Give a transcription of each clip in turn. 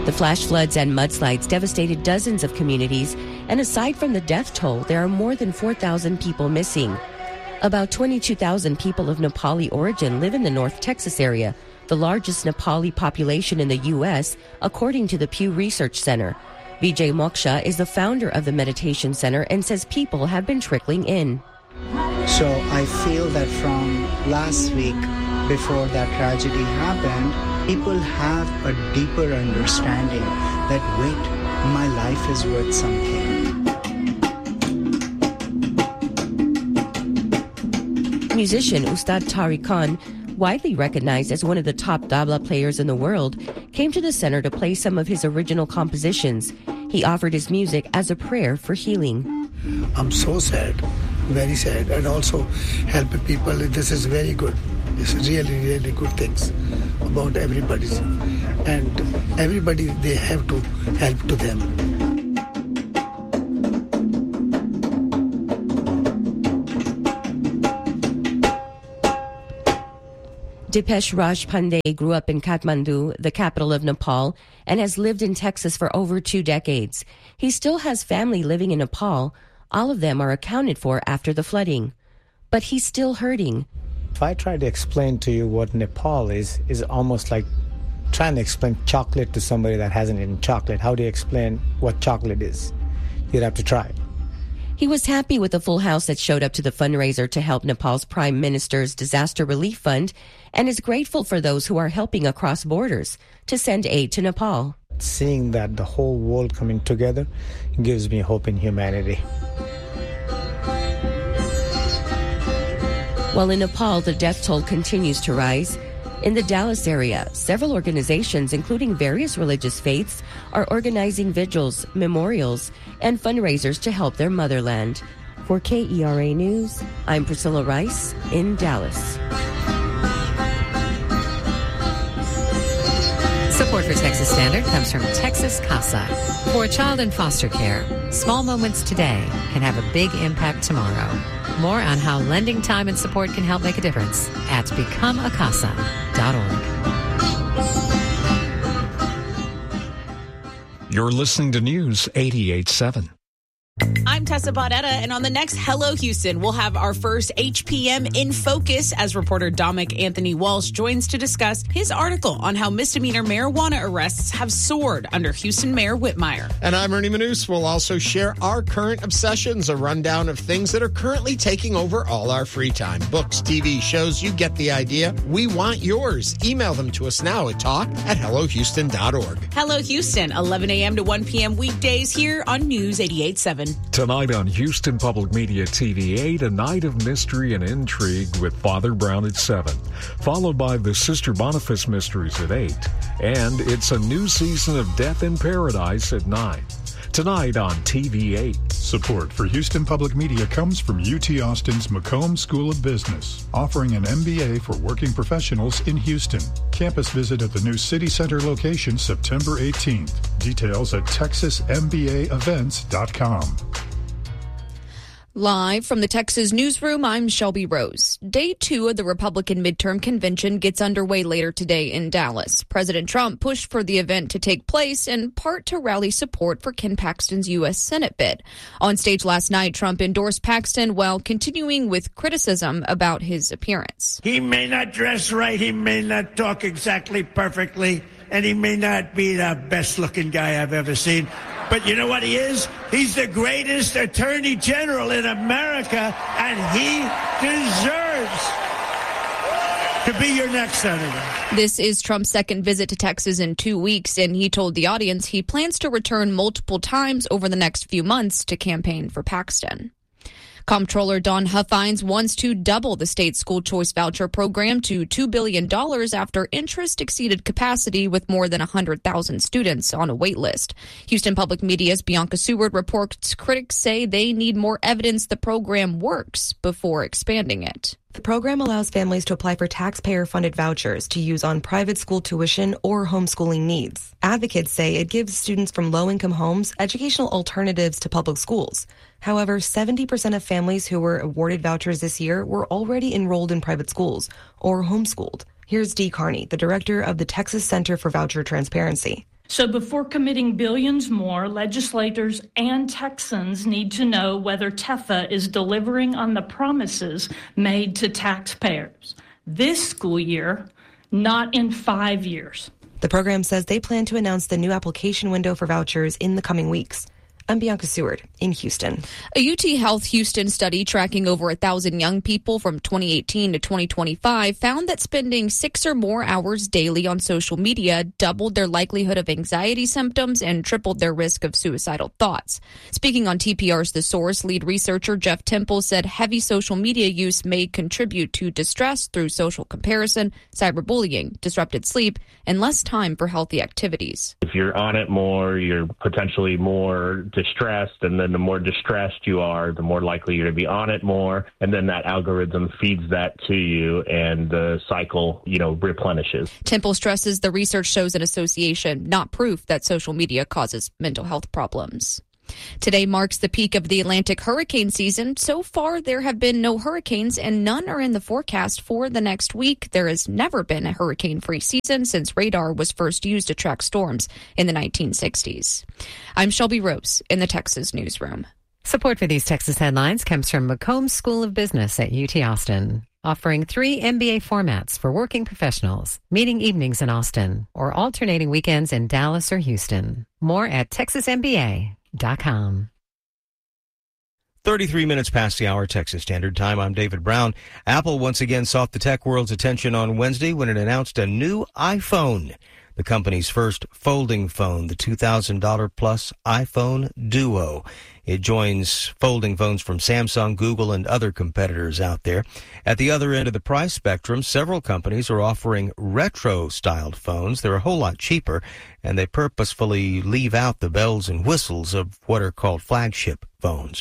The flash floods and mudslides devastated dozens of communities, and aside from the death toll, there are more than 4,000 people missing. About 22,000 people of Nepali origin live in the North Texas area, the largest Nepali population in the U.S., according to the Pew Research Center. Vijay Moksha is the founder of the Meditation Center and says people have been trickling in. So I feel that from last week, before that tragedy happened, people have a deeper understanding that, wait, my life is worth something. Musician Ustad Tariq Khan, widely recognized as one of the top tabla players in the world, came to the center to play some of his original compositions. He offered his music as a prayer for healing. I'm so sad, very sad, and also helping people. This is very good. It's really, really good things about everybody. And everybody, they have to help to them. Dipesh Raj Pandey grew up in Kathmandu, the capital of Nepal, and has lived in Texas for over 2 decades. He still has family living in Nepal. All of them are accounted for after the flooding. But he's still hurting. If I try to explain to you what Nepal is almost like trying to explain chocolate to somebody that hasn't eaten chocolate. How do you explain what chocolate is? You'd have to try. He was happy with the full house that showed up to the fundraiser to help Nepal's Prime Minister's Disaster Relief Fund and is grateful for those who are helping across borders to send aid to Nepal. Seeing that the whole world coming together gives me hope in humanity. While in Nepal, the death toll continues to rise. In the Dallas area, several organizations, including various religious faiths, are organizing vigils, memorials, and fundraisers to help their motherland. For KERA News, I'm Priscilla Rice in Dallas. Support for Texas Standard comes from Texas Casa. For a child in foster care, small moments today can have a big impact tomorrow. More on how lending time and support can help make a difference at becomeacasa.org. You're listening to News 88.7. I'm Tessa Baudetta, and on the next Hello Houston, we'll have our first HPM in focus as reporter Dominic Anthony Walsh joins to discuss his article on how misdemeanor marijuana arrests have soared under Houston Mayor Whitmire. And I'm Ernie Manous. We'll also share our current obsessions, a rundown of things that are currently taking over all our free time. Books, TV, shows, you get the idea. We want yours. Email them to us now at talk@hellohouston.org. Hello Houston, 11 a.m. to 1 p.m. weekdays here on News 88.7. Tonight on Houston Public Media TV8, a night of mystery and intrigue with Father Brown at 7, followed by the Sister Boniface Mysteries at 8, and it's a new season of Death in Paradise at 9. Tonight on TV8. Support for Houston Public Media comes from UT Austin's Macomb School of Business, offering an MBA for working professionals in Houston. Campus visit at the new City Center location September 18th. Details at texasmbaevents.com. Live from the Texas Newsroom, I'm Shelby Rose. Day 2 of the Republican midterm convention gets underway later today in Dallas. President Trump pushed for the event to take place in part to rally support for Ken Paxton's U.S. Senate bid. On stage last night, Trump endorsed Paxton while continuing with criticism about his appearance. He may not dress right, he may not talk exactly perfectly, and he may not be the best-looking guy I've ever seen. But you know what he is? He's the greatest attorney general in America, and he deserves to be your next senator. This is Trump's second visit to Texas in 2 weeks, and he told the audience he plans to return multiple times over the next few months to campaign for Paxton. Comptroller Dawn Huffines wants to double the state's school choice voucher program to $2 billion after interest exceeded capacity with more than 100,000 students on a wait list. Houston Public Media's Bianca Seward reports critics say they need more evidence the program works before expanding it. The program allows families to apply for taxpayer-funded vouchers to use on private school tuition or homeschooling needs. Advocates say it gives students from low-income homes educational alternatives to public schools. However, 70% of families who were awarded vouchers this year were already enrolled in private schools or homeschooled. Here's Dee Carney, the director of the Texas Center for Voucher Transparency. So before committing billions more, legislators and Texans need to know whether TEFA is delivering on the promises made to taxpayers this school year, not in 5 years. The program says they plan to announce the new application window for vouchers in the coming weeks. I'm Bianca Seward in Houston. A UT Health Houston study tracking over 1,000 young people from 2018 to 2025 found that spending 6 or more hours daily on social media doubled their likelihood of anxiety symptoms and tripled their risk of suicidal thoughts. Speaking on TPR's The Source, lead researcher Jeff Temple said heavy social media use may contribute to distress through social comparison, cyberbullying, disrupted sleep, and less time for healthy activities. If you're on it more, you're potentially more distressed, and then the more distressed you are, the more likely you're to be on it more, and then that algorithm feeds that to you, and the cycle, replenishes. Temple stresses the research shows an association, not proof, that social media causes mental health problems. Today marks the peak of the Atlantic hurricane season. So far, there have been no hurricanes, and none are in the forecast for the next week. There has never been a hurricane-free season since radar was first used to track storms in the 1960s. I'm Shelby Ropes in the Texas Newsroom. Support for these Texas headlines comes from Macomb School of Business at UT Austin, offering 3 MBA formats for working professionals, meeting evenings in Austin, or alternating weekends in Dallas or Houston. More at TexasMBA.com. 33 minutes past the hour, Texas Standard Time. I'm David Brown. Apple once again sought the tech world's attention on Wednesday when it announced a new iPhone, the company's first folding phone, the $2,000 plus iPhone Duo. It joins folding phones from Samsung, Google, and other competitors out there. At the other end of the price spectrum, several companies are offering retro-styled phones. They're a whole lot cheaper, and they purposefully leave out the bells and whistles of what are called flagship phones.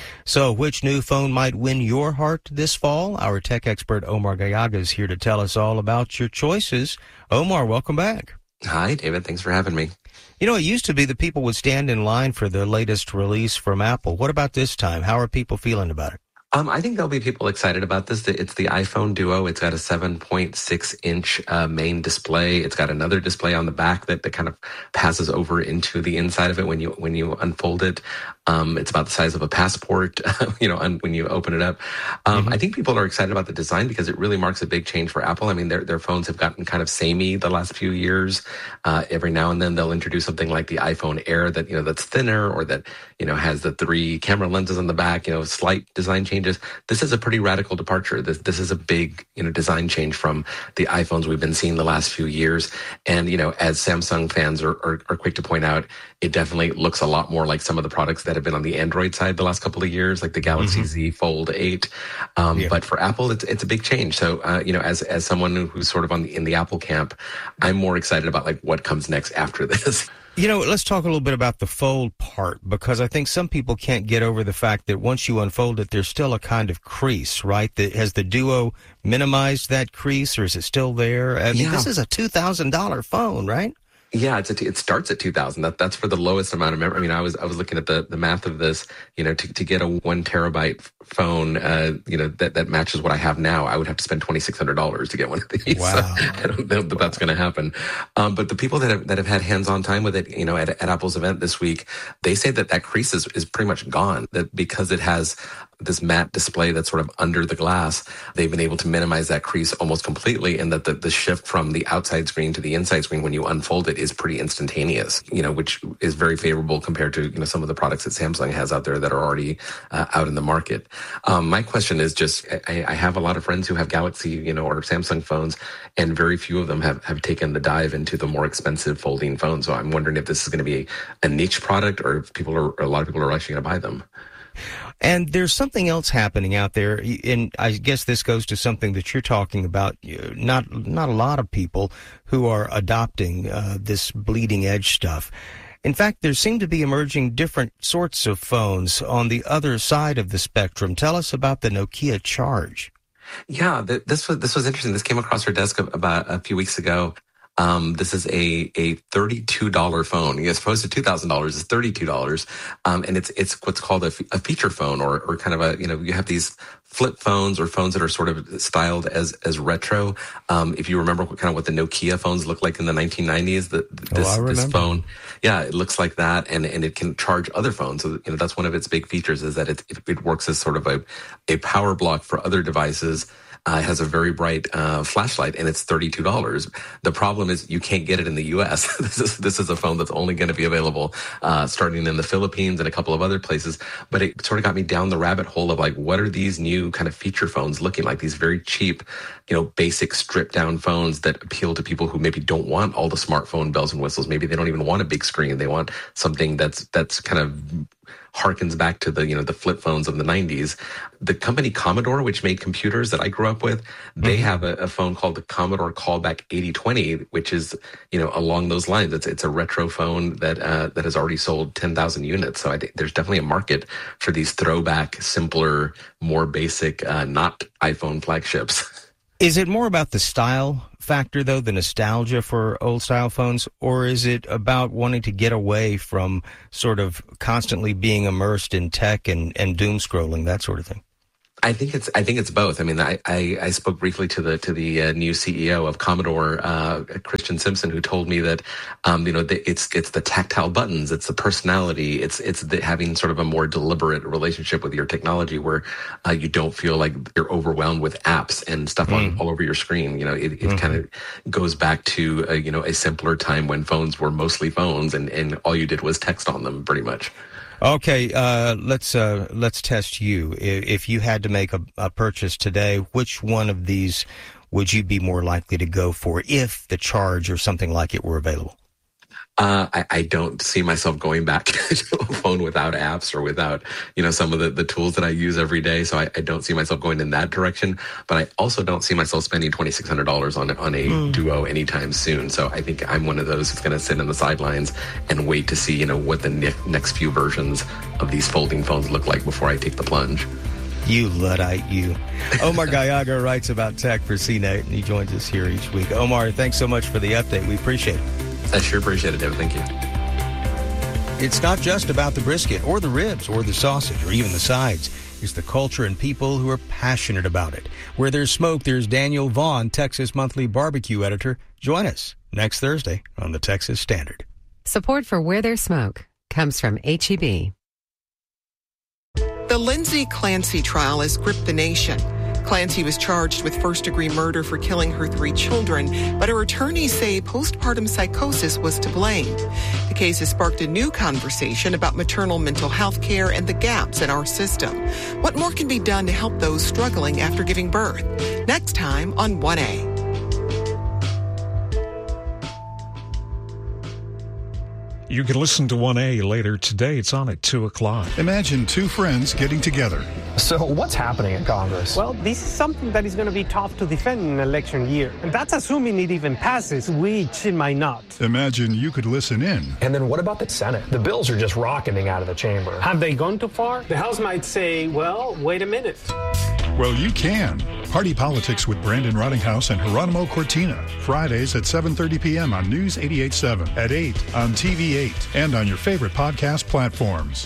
So which new phone might win your heart this fall? Our tech expert Omar Gallaga is here to tell us all about your choices. Omar, welcome back. Hi, David. Thanks for having me. It used to be that people would stand in line for the latest release from Apple. What about this time? How are people feeling about it? I think there'll be people excited about this. It's the iPhone Duo. It's got a 7.6-inch main display. It's got another display on the back that kind of passes over into the inside of it when you unfold it. It's about the size of a passport, when you open it up. I think people are excited about the design because it really marks a big change for Apple. I mean, their phones have gotten kind of samey the last few years. Every now and then they'll introduce something like the iPhone Air that, that's thinner or that, has the 3 camera lenses on the back, slight design changes. This is a pretty radical departure. This is a big, design change from the iPhones we've been seeing the last few years. And, as Samsung fans are quick to point out, it definitely looks a lot more like some of the products that have been on the Android side the last couple of years, like the Galaxy Z Fold 8. But for Apple, it's a big change. So, as someone who's sort of in the Apple camp, I'm more excited about what comes next after this. Let's talk a little bit about the fold part, because I think some people can't get over the fact that once you unfold it, there's still a kind of crease, right? Has the Duo minimized that crease, or is it still there? I mean, This is a $2,000 phone, right? Yeah, it starts at $2,000. That's for the lowest amount of memory. I mean, I was looking at the math of this. To get a 1 terabyte phone, that matches what I have now, I would have to spend $2,600 to get one of these. Wow. So I don't know that that's going to happen. But the people that have had hands-on time with it, at Apple's event this week, they say that crease is pretty much gone. That because it has this matte display that's sort of under the glass, they've been able to minimize that crease almost completely, and that the shift from the outside screen to the inside screen when you unfold it is pretty instantaneous, which is very favorable compared to, some of the products that Samsung has out there that are already out in the market. My question is just, I have a lot of friends who have Galaxy, or Samsung phones, and very few of them have taken the dive into the more expensive folding phones. So I'm wondering if this is going to be a niche product, or if a lot of people are actually going to buy them. And there's something else happening out there, and I guess this goes to something that you're talking about. Not a lot of people who are adopting this bleeding edge stuff. In fact, there seem to be emerging different sorts of phones on the other side of the spectrum. Tell us about the Nokia Charge. Yeah, this was interesting. This came across our desk about a few weeks ago. This is a $32 phone. As opposed to $2,000, it's $32. And it's what's called a feature phone or kind of you have these flip phones or phones that are sort of styled as retro. If you remember what the Nokia phones looked like in the 1990s, this phone, it looks like that, and it can charge other phones. So that's one of its big features, is that it works as sort of a power block for other devices. It has a very bright flashlight, and it's $32. The problem is you can't get it in the U.S. This is a phone that's only going to be available starting in the Philippines and a couple of other places. But it sort of got me down the rabbit hole of what are these new kind of feature phones looking like? These very cheap, basic stripped down phones that appeal to people who maybe don't want all the smartphone bells and whistles. Maybe they don't even want a big screen. They want something that's kind of harkens back to the flip phones of the 90s. The company Commodore, which made computers that I grew up with, they have a phone called the Commodore Callback 8020, which is, along those lines. It's a retro phone that has already sold 10,000 units. So I think there's definitely a market for these throwback, simpler, more basic, not iPhone flagships. Is it more about the style factor, though, the nostalgia for old-style phones, or is it about wanting to get away from sort of constantly being immersed in tech and doom scrolling, that sort of thing? I think it's both. I mean, I spoke briefly to the new CEO of Commodore, Christian Simpson, who told me that it's the tactile buttons, it's the personality, it's having sort of a more deliberate relationship with your technology where you don't feel like you're overwhelmed with apps and stuff all over your screen. It kind of goes back to a simpler time when phones were mostly phones and all you did was text on them, pretty much. Okay, let's test you. If you had to make a purchase today, which one of these would you be more likely to go for if the charge or something like it were available? I don't see myself going back to a phone without apps or without, some of the tools that I use every day. So I don't see myself going in that direction. But I also don't see myself spending $2,600 on a Duo anytime soon. So I think I'm one of those who's going to sit on the sidelines and wait to see, what the next few versions of these folding phones look like before I take the plunge. You Luddite, you. Omar Gallaga writes about tech for CNET, and he joins us here each week. Omar, thanks so much for the update. We appreciate it. I sure appreciate it, David. Thank you. It's not just about the brisket or the ribs or the sausage or even the sides. It's the culture and people who are passionate about it. Where there's smoke, there's Daniel Vaughn, Texas Monthly Barbecue editor. Join us next Thursday on the Texas Standard. Support for Where There's Smoke comes from H-E-B. The Lindsay Clancy trial has gripped the nation. Clancy was charged with first-degree murder for killing her 3 children, but her attorneys say postpartum psychosis was to blame. The case has sparked a new conversation about maternal mental health care and the gaps in our system. What more can be done to help those struggling after giving birth? Next time on 1A. You can listen to 1A later today. It's on at 2 o'clock. Imagine 2 friends getting together. So what's happening in Congress? Well, this is something that is going to be tough to defend in an election year. And that's assuming it even passes, which it might not. Imagine you could listen in. And then what about the Senate? The bills are just rocketing out of the chamber. Have they gone too far? The House might say, well, wait a minute. Well, you can. Party Politics with Brandon Rottinghouse and Geronimo Cortina. Fridays at 7:30 p.m. on News 88.7, at 8 on TV8, and on your favorite podcast platforms.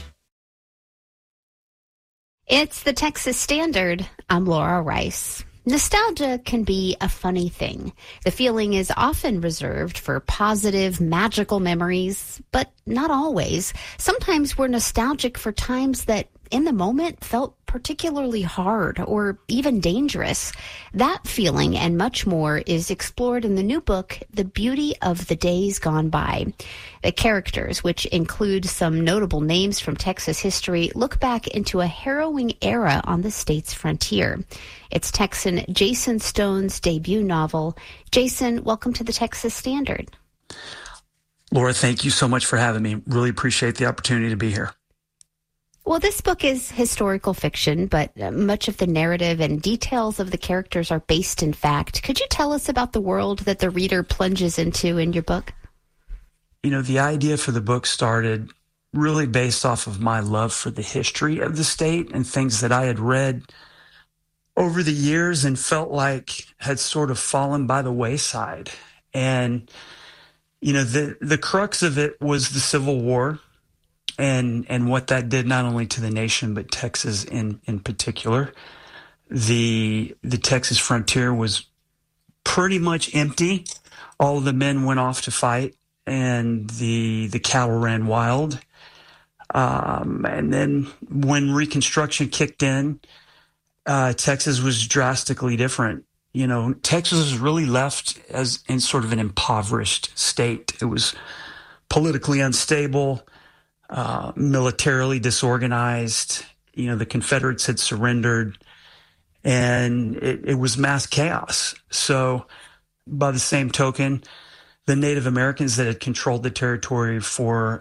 It's the Texas Standard. I'm Laura Rice. Nostalgia can be a funny thing. The feeling is often reserved for positive, magical memories, but not always. Sometimes we're nostalgic for times that in the moment felt particularly hard or even dangerous. That feeling and much more is explored in the new book, The Beauty of the Days Gone By. The characters, which include some notable names from Texas history, look back into a harrowing era on the state's frontier. It's Texan Jason Stone's debut novel. Jason, welcome to the Texas Standard. Laura, thank you so much for having me. Really appreciate the opportunity to be here. Well, this book is historical fiction, but much of the narrative and details of the characters are based in fact. Could you tell us about the world that the reader plunges into in your book? You know, the idea for the book started really based off of my love for the history of the state and things that I had read over the years and felt like had sort of fallen by the wayside. And, the crux of it was the Civil War and what that did not only to the nation, but Texas in particular. The Texas frontier was pretty much empty. All of the men went off to fight, and the cattle ran wild. And then when Reconstruction kicked in, Texas was drastically different. Texas was really left as in sort of an impoverished state. It was politically unstable, militarily disorganized. The Confederates had surrendered, and it was mass chaos. So by the same token, the Native Americans that had controlled the territory for,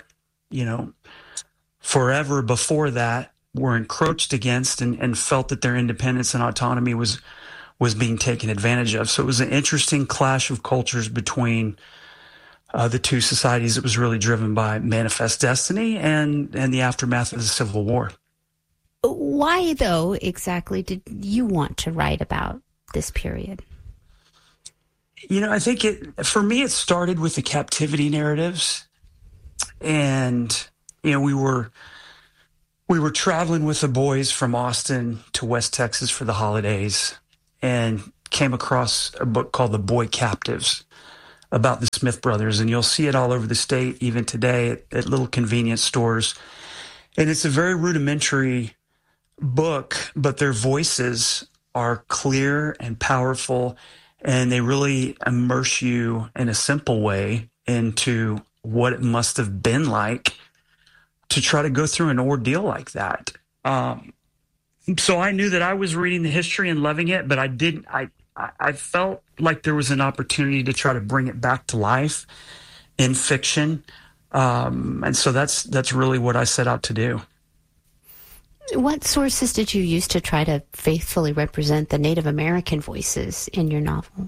forever before that were encroached against and felt that their independence and autonomy was being taken advantage of. So it was an interesting clash of cultures between the two societies. It was really driven by manifest destiny and the aftermath of the Civil War. Why, though, exactly did you want to write about this period? I think for me, it started with the captivity narratives. And, we were traveling with the boys from Austin to West Texas for the holidays and came across a book called The Boy Captives about the Smith brothers. And you'll see it all over the state, even today at little convenience stores. And it's a very rudimentary book, but their voices are clear and powerful, and they really immerse you in a simple way into what it must have been like to try to go through an ordeal like that. So I knew that I was reading the history and loving it, but I felt like there was an opportunity to try to bring it back to life in fiction. And so that's really what I set out to do. What sources did you use to try to faithfully represent the Native American voices in your novel?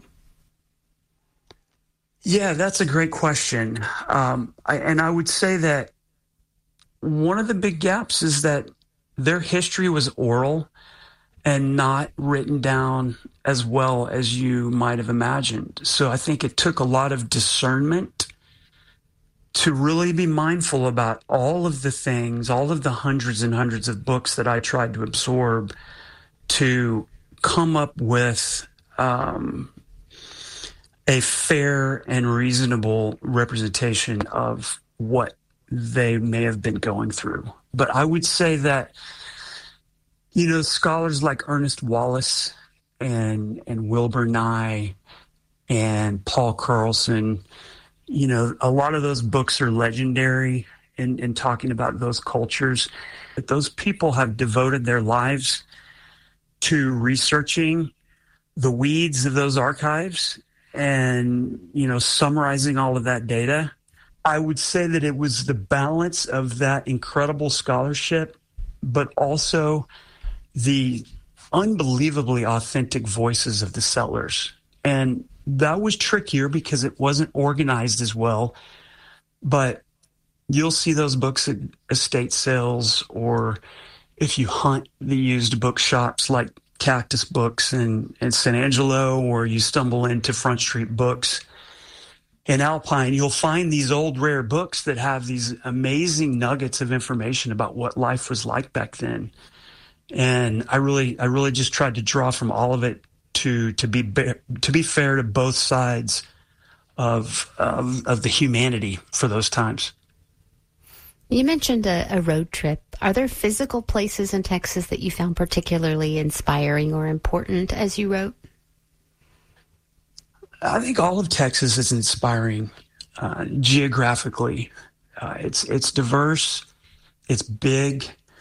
Yeah, that's a great question. I would say that one of the big gaps is that their history was oral and not written down as well as you might have imagined. So I think it took a lot of discernment to really be mindful about all of the things, all of the hundreds and hundreds of books that I tried to absorb to come up with a fair and reasonable representation of what they may have been going through. But I would say that, scholars like Ernest Wallace and Wilbur Nye and Paul Carlson, a lot of those books are legendary in talking about those cultures. But those people have devoted their lives to researching the weeds of those archives and, summarizing all of that data. I would say that it was the balance of that incredible scholarship, but also the unbelievably authentic voices of the settlers. And that was trickier because it wasn't organized as well. But you'll see those books at estate sales, or if you hunt the used bookshops like Cactus Books in San Angelo, or you stumble into Front Street Books in Alpine, you'll find these old rare books that have these amazing nuggets of information about what life was like back then. And I really just tried to draw from all of it to be fair to both sides of the humanity for those times. You mentioned a road trip. Are there physical places in Texas that you found particularly inspiring or important as you wrote? I think all of Texas is inspiring geographically. It's diverse. It's big.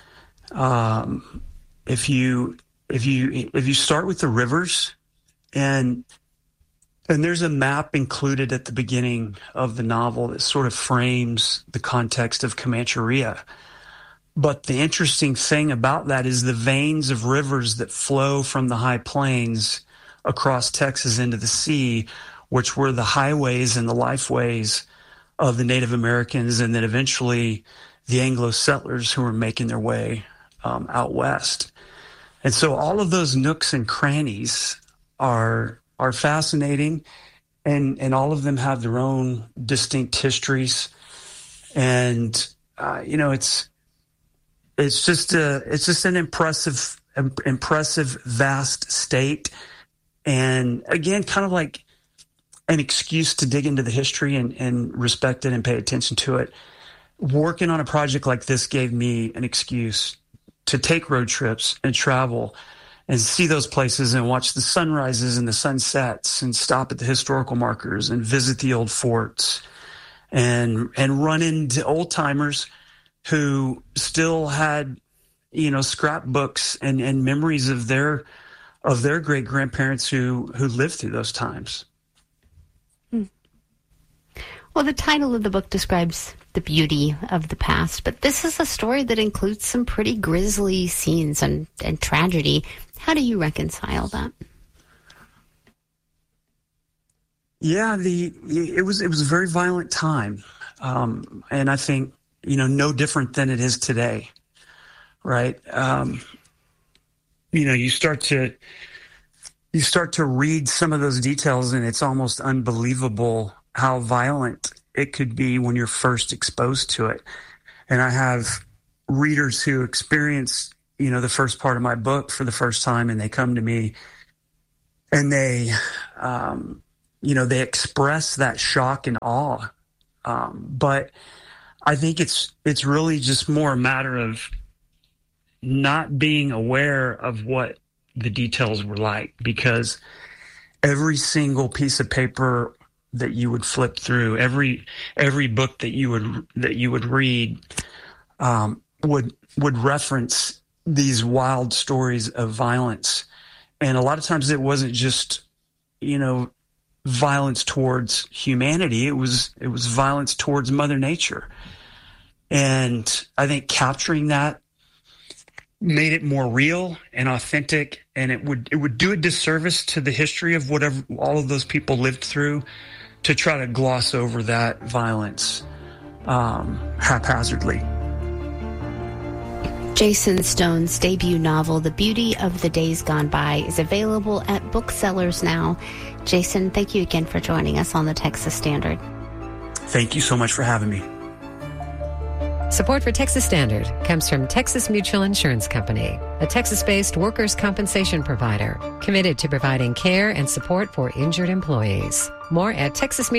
If you start with the rivers, and there's a map included at the beginning of the novel that sort of frames the context of Comancheria. But the interesting thing about that is the veins of rivers that flow from the high plains across Texas into the sea, which were the highways and the lifeways of the Native Americans, and then eventually the Anglo settlers who were making their way out west. And so all of those nooks and crannies are fascinating, and all of them have their own distinct histories. And, it's just an impressive, vast state. And again, kind of like an excuse to dig into the history and respect it and pay attention to it. Working on a project like this gave me an excuse to take road trips and travel and see those places and watch the sunrises and the sunsets and stop at the historical markers and visit the old forts and run into old timers who still had, scrapbooks and memories of their great grandparents who lived through those times. Well, the title of the book describes the beauty of the past, but this is a story that includes some pretty grisly scenes and tragedy. How do you reconcile that? Yeah, it was a very violent time, and I think no different than it is today, right? You start to read some of those details, and it's almost unbelievable how violent it could be when you're first exposed to it. And I have readers who experience, the first part of my book for the first time, and they come to me and they express that shock and awe. But I think it's really just more a matter of not being aware of what the details were like, because every single piece of paper that you would flip through, every book that you would read would reference these wild stories of violence. And a lot of times it wasn't just violence towards humanity, it was violence towards Mother Nature. And I think capturing that made it more real and authentic, and it would do a disservice to the history of whatever all of those people lived through to try to gloss over that violence haphazardly. Jason Stone's debut novel, The Beauty of the Days Gone By, is available at booksellers now. Jason, thank you again for joining us on the Texas Standard. Thank you so much for having me. Support for Texas Standard comes from Texas Mutual Insurance Company, a Texas-based workers' compensation provider committed to providing care and support for injured employees. More at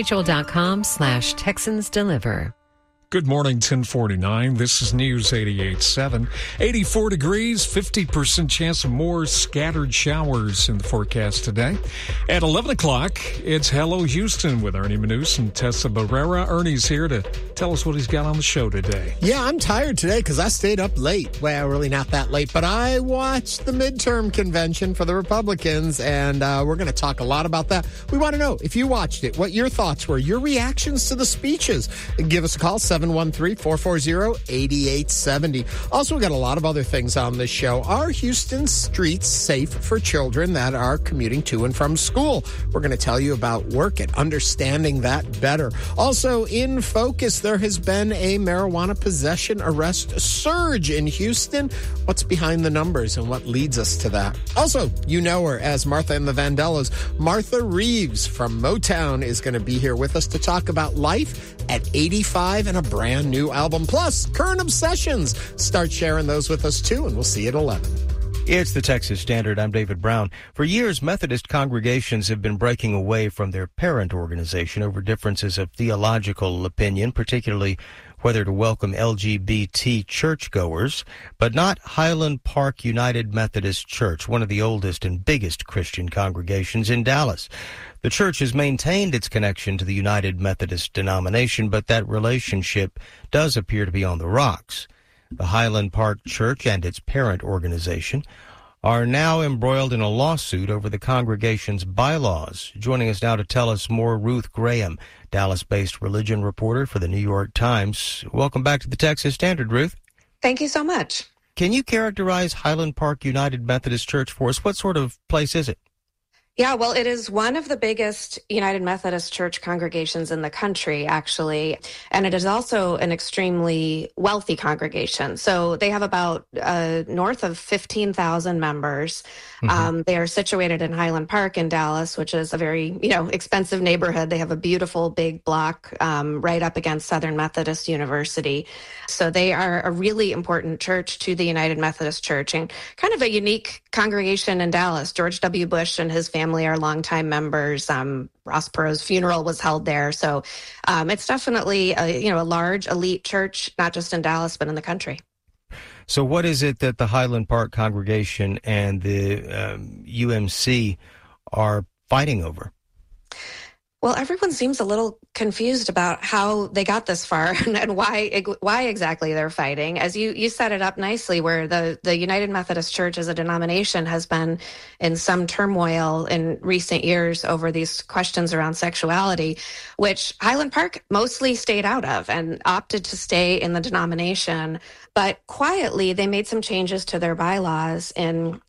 texasmutual.com/TexansDeliver. Good morning, 1049. This is News 88.7. 84 degrees, 50% chance of more scattered showers in the forecast today. At 11 o'clock, it's Hello Houston with Ernie Manous and Tessa Barrera. Ernie's here to tell us what he's got on the show today. Yeah, I'm tired today because I stayed up late. Well, really not that late, but I watched the midterm convention for the Republicans, and we're going to talk a lot about that. We want to know, if you watched it, what your thoughts were, your reactions to the speeches. Give us a call, 713-440-8870. Also, we got a lot of other things on this show. Are Houston streets safe for children that are commuting to and from school? We're going to tell you about work at understanding that better. Also, in focus, there has been a marijuana possession arrest surge in Houston. What's behind the numbers and what leads us to that? Also, you know her as Martha and the Vandellas. Martha Reeves from Motown is going to be here with us to talk about life at 85 and a brand new album. Plus, current obsessions. Start sharing those with us, too, and we'll see you at 11. It's the Texas Standard. I'm David Brown. For years, Methodist congregations have been breaking away from their parent organization over differences of theological opinion, particularly whether to welcome LGBT churchgoers, but not Highland Park United Methodist Church, one of the oldest and biggest Christian congregations in Dallas. The church has maintained its connection to the United Methodist denomination, but that relationship does appear to be on the rocks. The Highland Park Church and its parent organization are now embroiled in a lawsuit over the congregation's bylaws. Joining us now to tell us more, Ruth Graham, Dallas-based religion reporter for the New York Times. Welcome back to the Texas Standard, Ruth. Thank you so much. Can you characterize Highland Park United Methodist Church for us? What sort of place is it? Yeah, well, it is one of the biggest United Methodist Church congregations in the country, actually. And it is also an extremely wealthy congregation. So they have about north of 15,000 members. They are situated in Highland Park in Dallas, which is a very, expensive neighborhood. They have a beautiful big block right up against Southern Methodist University. So they are a really important church to the United Methodist Church and kind of a unique congregation in Dallas. George W. Bush and his family are longtime members. Ross Perot's funeral was held there. So it's definitely a large elite church, not just in Dallas, but in the country. So what is it that the Highland Park congregation and the UMC are fighting over? Well, everyone seems a little confused about how they got this far and why exactly they're fighting. As you set it up nicely, where the United Methodist Church as a denomination has been in some turmoil in recent years over these questions around sexuality, which Highland Park mostly stayed out of and opted to stay in the denomination. But quietly, they made some changes to their bylaws in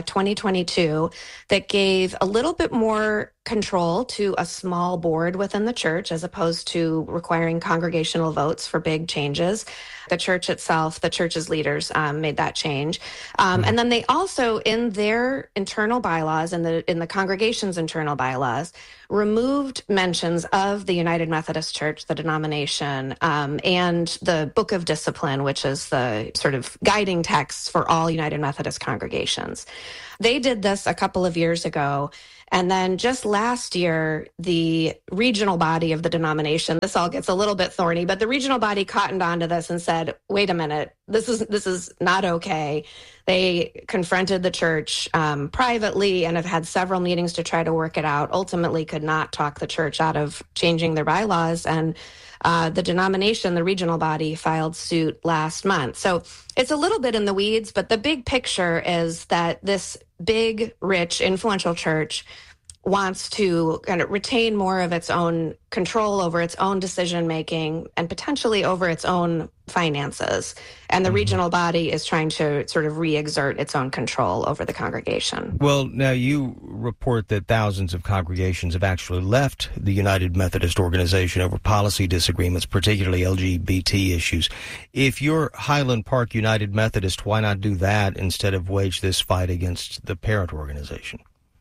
2022 that gave a little bit more control to a small board within the church, as opposed to requiring congregational votes for big changes. The church itself, the church's leaders made that change. And then they also, in their internal bylaws, in the congregation's internal bylaws, removed mentions of the United Methodist Church, the denomination, and the Book of Discipline, which is the sort of guiding text for all United Methodist congregations. They did this a couple of years ago. And then just last year, the regional body of the denomination, this all gets a little bit thorny, but the regional body cottoned onto this and said, wait a minute, this is not okay. They confronted the church privately and have had several meetings to try to work it out, ultimately could not talk the church out of changing their bylaws. And the denomination, the regional body, filed suit last month. So it's a little bit in the weeds, but the big picture is that this big, rich, influential church wants to kind of retain more of its own control over its own decision-making and potentially over its own finances. And the regional body is trying to sort of re-exert its own control over the congregation. Well, now you report that thousands of congregations have actually left the United Methodist organization over policy disagreements, particularly LGBT issues. If you're Highland Park United Methodist, why not do that instead of wage this fight against the parent organization?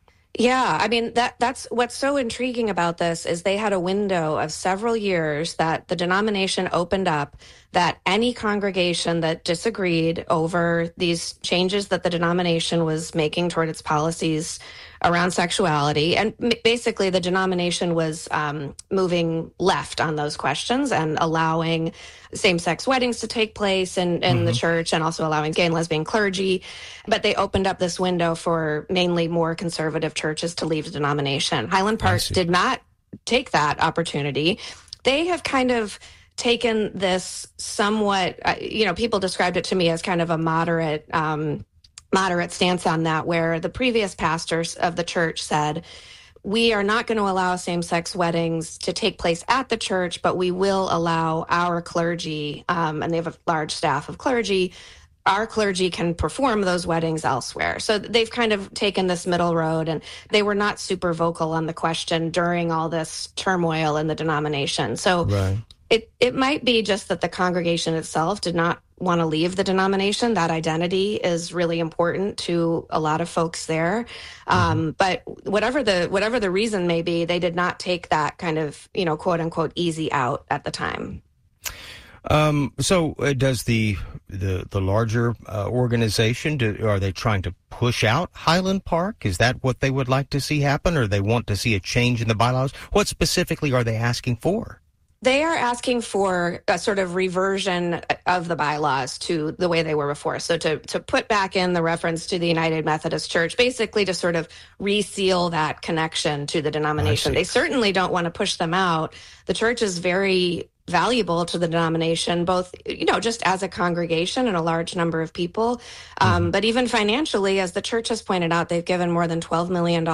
Yeah, I mean, that's what's so intriguing about this is they had a window of several years that the denomination opened up that any congregation that disagreed over these changes that the denomination was making toward its policies around sexuality, and basically the denomination was moving left on those questions and allowing same-sex weddings to take place in the church and also allowing gay and lesbian clergy. But they opened up this window for mainly more conservative churches to leave the denomination. Highland Park did not take that opportunity. They have kind of taken this somewhat, people described it to me as kind of a moderate stance on that, where the previous pastors of the church said, we are not going to allow same-sex weddings to take place at the church, but we will allow our clergy, and they have a large staff of clergy, our clergy can perform those weddings elsewhere. So they've kind of taken this middle road, and they were not super vocal on the question during all this turmoil in the denomination. So it might be just that the congregation itself did not want to leave the denomination. That identity is really important to a lot of folks there. But whatever the reason may be, they did not take that kind of, quote unquote, easy out at the time. So does the larger organization, are they trying to push out Highland Park? Is that what they would like to see happen, or they want to see a change in the bylaws? What specifically are they asking for? They are asking for a sort of reversion of the bylaws to the way they were before. So to put back in the reference to the United Methodist Church, basically to sort of reseal that connection to the denomination. They certainly don't want to push them out. The church is very valuable to the denomination, both, just as a congregation and a large number of people. But even financially, as the church has pointed out, they've given more than $12 million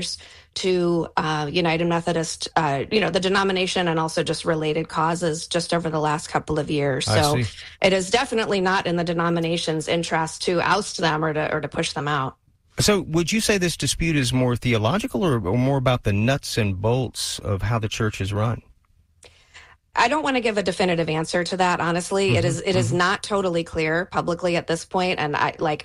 to United Methodist, the denomination, and also just related causes just over the last couple of years. So it is definitely not in the denomination's interest to oust them or to push them out. So would you say this dispute is more theological or more about the nuts and bolts of how the church is run? I don't want to give a definitive answer to that, honestly. It is not totally clear publicly at this point, and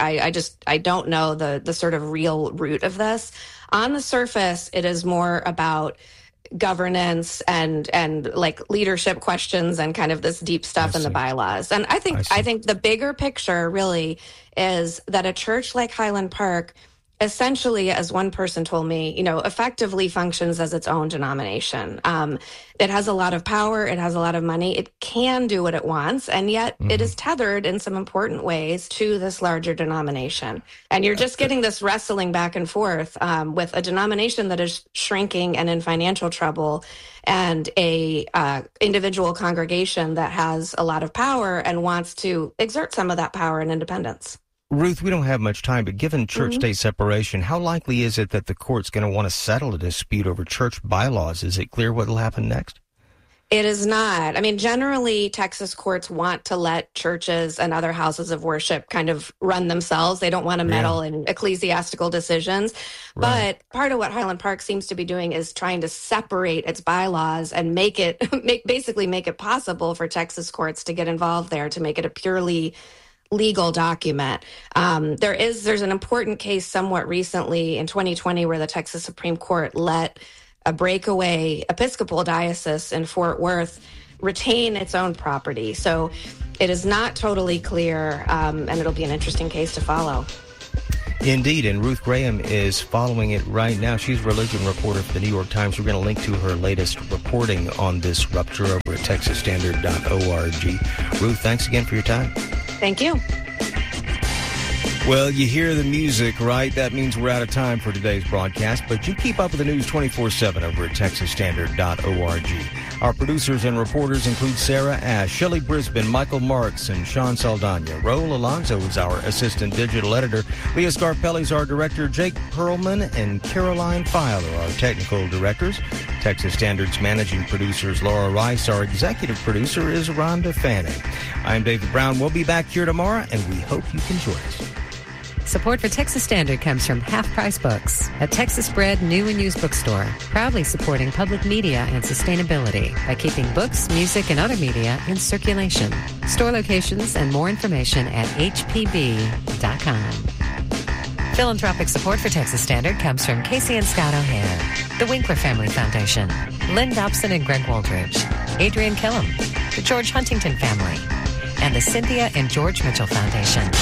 I don't know the sort of real root of this. On the surface, it is more about governance and like leadership questions and kind of this deep stuff in the bylaws. And I think the bigger picture really is that a church like Highland Park essentially, as one person told me, effectively functions as its own denomination. It has a lot of power. It has a lot of money. It can do what it wants. And yet it is tethered in some important ways to this larger denomination. And you're just getting this wrestling back and forth with a denomination that is shrinking and in financial trouble, and a individual congregation that has a lot of power and wants to exert some of that power and independence. Ruth, we don't have much time, but given church-state separation, how likely is it that the court's going to want to settle a dispute over church bylaws? Is it clear what will happen next? It is not. I mean, generally, Texas courts want to let churches and other houses of worship kind of run themselves. They don't want to meddle in ecclesiastical decisions. Right. But part of what Highland Park seems to be doing is trying to separate its bylaws and make it possible for Texas courts to get involved there, to make it a purely legal document. There's an important case somewhat recently in 2020 where the Texas Supreme Court let a breakaway Episcopal diocese in Fort Worth retain its own property. So it is not totally clear, and it'll be an interesting case to follow. Indeed, and Ruth Graham is following it right now. She's a religion reporter for the New York Times. We're going to link to her latest reporting on this rupture over at texasstandard.org. Ruth, thanks again for your time. Thank you. Well, you hear the music, right? That means we're out of time for today's broadcast, but you keep up with the news 24/7 over at texasstandard.org. Our producers and reporters include Sarah Ash, Shelley Brisbane, Michael Marks, and Sean Saldana. Raul Alonso is our assistant digital editor. Leah Scarpelli is our director. Jake Perlman and Caroline File are our technical directors. Texas Standard's managing producer is Laura Rice. Our executive producer is Rhonda Fanning. I'm David Brown. We'll be back here tomorrow, and we hope you can join us. Support for Texas Standard comes from Half Price Books, a Texas-bred new and used bookstore, proudly supporting public media and sustainability by keeping books, music, and other media in circulation. Store locations and more information at hpb.com. Philanthropic support for Texas Standard comes from Casey and Scott O'Hare, the Winkler Family Foundation, Lynn Dobson and Greg Waldridge, Adrian Killam, the George Huntington Family, and the Cynthia and George Mitchell Foundation.